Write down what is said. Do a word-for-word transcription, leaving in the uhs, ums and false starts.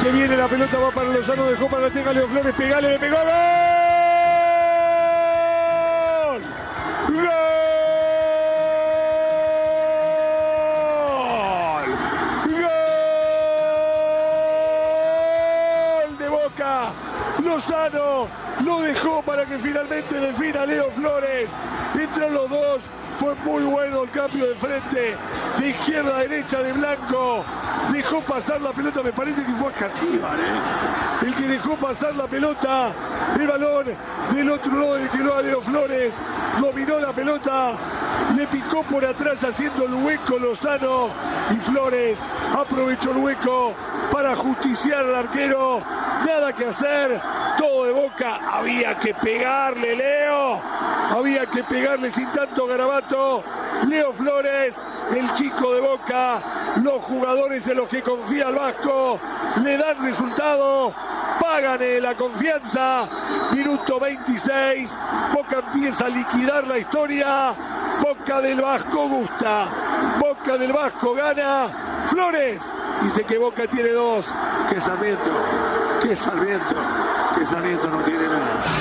Se viene la pelota, va para Lozano, dejó para la tenga Leo Flores, pegale, le pegó, ¡gol! ¡Gol! ¡Gol de Boca! Lozano lo dejó para que finalmente defina Leo Flores. Entre los dos fue muy bueno el cambio de frente, de izquierda a derecha de Blanco. Dejó pasar la pelota, me parece que fue a Casíbar, ¿eh? El que dejó pasar la pelota, el balón del otro lado del que lo a Leo Flores, dominó la pelota, le picó por atrás haciendo el hueco Lozano y Flores aprovechó el hueco para justiciar al arquero. Nada que hacer, todo de Boca, había que pegarle, Leo, había que pegarle sin tanto garabato. Leo Flores, el chico de Boca, los jugadores en los que confía el Vasco, le dan resultado, pagan la confianza. Minuto veintiséis, Boca empieza a liquidar la historia. Boca del Vasco gusta, Boca del Vasco gana. Flores dice que Boca tiene dos, que Sarmiento, que Sarmiento, que Sarmiento no tiene nada.